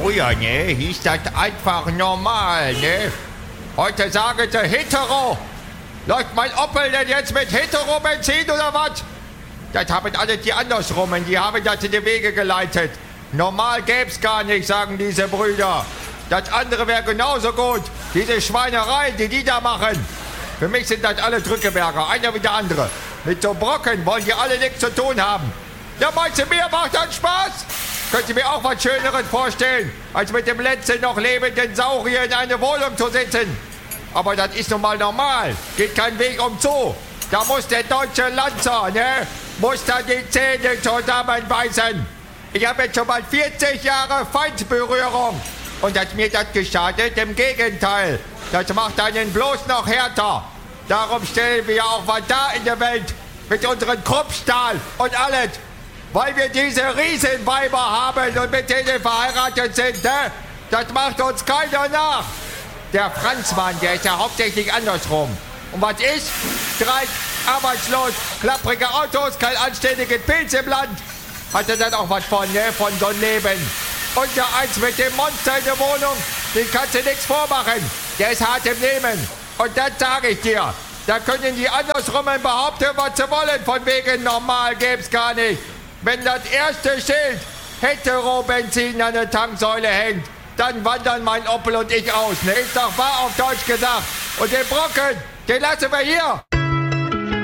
Früher, ne, hieß das einfach normal, ne? Heute sagen sie hetero. Läuft mein Opel denn jetzt mit Hetero-Benzin oder was? Das haben alle die andersrummen, die haben das in die Wege geleitet. Normal gäb's gar nicht, sagen diese Brüder. Das andere wäre genauso gut. Diese Schweinereien, die da machen. Für mich sind das alle Drückeberger, einer wie der andere. Mit so Brocken wollen die alle nichts zu tun haben. Ja, meinst du, mir macht das Spaß? Könnt ihr mir auch was Schöneres vorstellen, als mit dem letzten noch lebenden Saurier in eine Wohnung zu sitzen? Aber das ist nun mal normal. Geht kein Weg um Zoo. Da muss der deutsche Lanzer, ne? Muss da die Zähne zusammenbeißen. Ich habe jetzt schon mal 40 Jahre Feindberührung. Und hat mir das geschadet? Im Gegenteil. Das macht einen bloß noch härter. Darum stellen wir auch was da in der Welt. Mit unserem Kruppstahl und alles. Weil wir diese Riesenweiber haben und mit denen verheiratet sind, ne? Das macht uns keiner nach. Der Franzmann, der ist ja hauptsächlich andersrum. Und was ist? Streik, arbeitslos, klapprige Autos, kein anständiger Pilz im Land. Hat er dann auch was von, ne? Von so einem Leben. Und der eins mit dem Monster in der Wohnung, den kannst du nichts vormachen. Der ist hart im Nehmen. Und das sage ich dir. Da können die andersrummen behaupten, was sie wollen. Von wegen normal gäb's gar nicht. Wenn das erste Schild Hetero-Benzin an der Tanksäule hängt, dann wandern mein Opel und ich aus. Ne? Ist doch wahr auf Deutsch gesagt. Und den Brocken, den lassen wir hier.